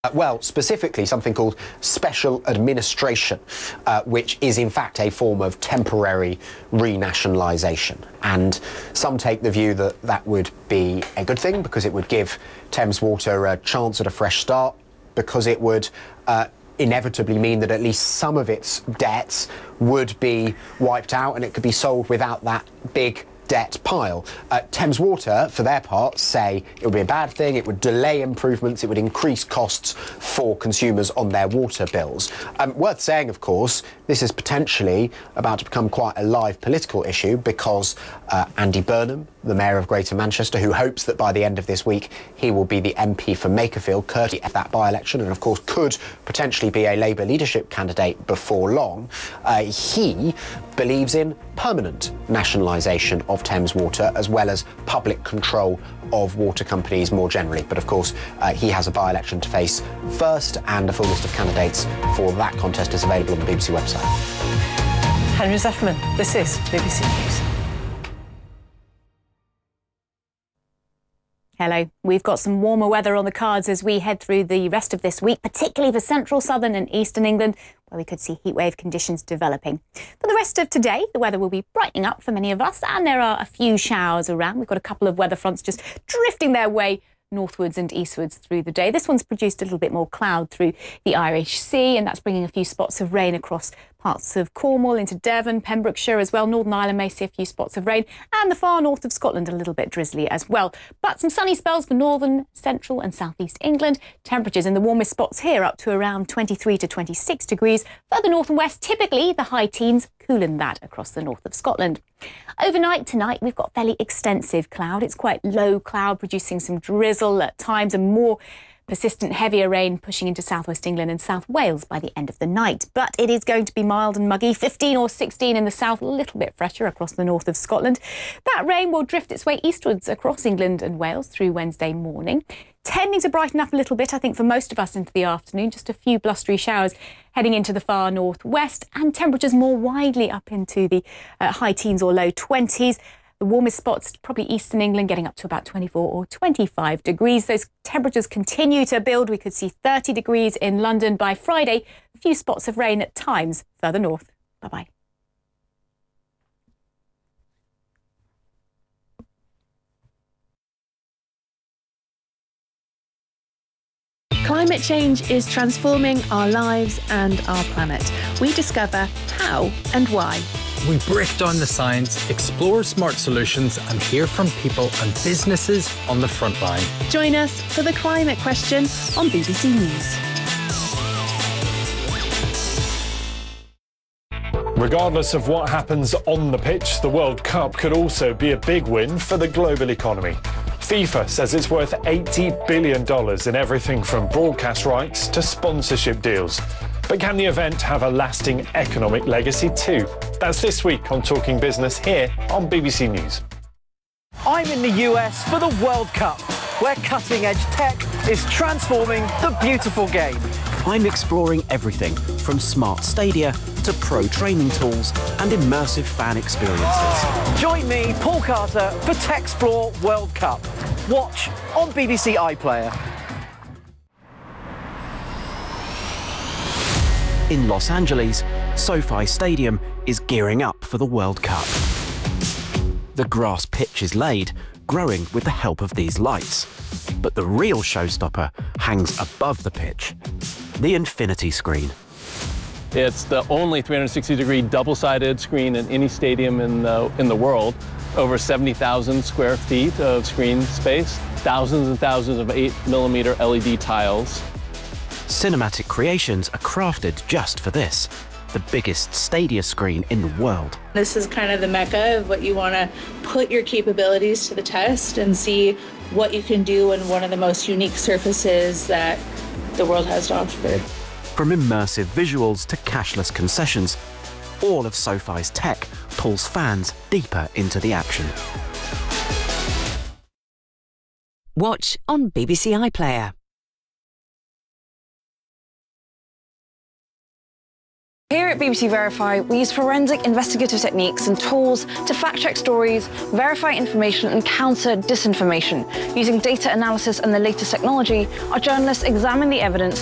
Well, specifically something called special administration, which is in fact a form of temporary renationalisation. And some take the view that that would be a good thing because it would give Thames Water a chance at a fresh start, because it would inevitably mean that at least some of its debts would be wiped out and it could be sold without that big debt pile. Thames Water, for their part, say it would be a bad thing, it would delay improvements, it would increase costs for consumers on their water bills. Worth saying, of course, this is potentially about to become quite a live political issue because Andy Burnham, the Mayor of Greater Manchester, who hopes that by the end of this week he will be the MP for Makerfield, courtesy of that by-election, and of course could potentially be a Labour leadership candidate before long, he believes in permanent nationalisation of Thames Water as well as public control of water companies more generally. But of course, he has a by-election to face first, and a full list of candidates for that contest is available on the BBC website. Henry Zefferman, this is BBC News. Hello. We've got some warmer weather on the cards as we head through the rest of this week, particularly for central, southern and eastern England, where we could see heatwave conditions developing. For the rest of today, the weather will be brightening up for many of us, and there are a few showers around. We've got a couple of weather fronts just drifting their way northwards and eastwards through the day. This one's produced a little bit more cloud through the Irish Sea, and that's bringing a few spots of rain across parts of Cornwall into Devon, Pembrokeshire as well. Northern Ireland may see a few spots of rain, and the far north of Scotland a little bit drizzly as well. But some sunny spells for northern, central and southeast England. Temperatures in the warmest spots here up to around 23 to 26 degrees. Further north and west, typically the high teens, cooler than that across the north of Scotland. Overnight tonight, we've got fairly extensive cloud. It's quite low cloud, producing some drizzle at times and more persistent heavier rain pushing into southwest England and South Wales by the end of the night. But it is going to be mild and muggy, 15 or 16 in the south, a little bit fresher across the north of Scotland. That rain will drift its way eastwards across England and Wales through Wednesday morning, tending to brighten up a little bit, I think, for most of us into the afternoon. Just a few blustery showers heading into the far northwest, and temperatures more widely up into the high teens or low 20s. The warmest spots, probably eastern England, getting up to about 24 or 25 degrees. Those temperatures continue to build. We could see 30 degrees in London by Friday. A few spots of rain at times further north. Bye-bye. Climate change is transforming our lives and our planet. We discover how and why. We break down the science, explore smart solutions and hear from people and businesses on the front line. Join us for The Climate Question on BBC News. Regardless of what happens on the pitch, the World Cup could also be a big win for the global economy. FIFA says it's worth $80 billion in everything from broadcast rights to sponsorship deals. But can the event have a lasting economic legacy too? That's this week on Talking Business here on BBC News. I'm in the US for the World Cup, where cutting-edge tech is transforming the beautiful game. I'm exploring everything from smart stadia to pro training tools and immersive fan experiences. Join me, Paul Carter, for Techsplore World Cup. Watch on BBC iPlayer. In Los Angeles, SoFi Stadium is gearing up for the World Cup. The grass pitch is laid, growing with the help of these lights. But the real showstopper hangs above the pitch, the infinity screen. It's the only 360-degree double-sided screen in any stadium in the world. Over 70,000 square feet of screen space, thousands and thousands of 8mm LED tiles. Cinematic creations are crafted just for this, the biggest Stadia screen in the world. This is kind of the mecca of what you want to put your capabilities to the test and see what you can do in one of the most unique surfaces that the world has to offer. From immersive visuals to cashless concessions, all of SoFi's tech pulls fans deeper into the action. Watch on BBC iPlayer. Here at BBC Verify, we use forensic investigative techniques and tools to fact-check stories, verify information and counter disinformation. Using data analysis and the latest technology, our journalists examine the evidence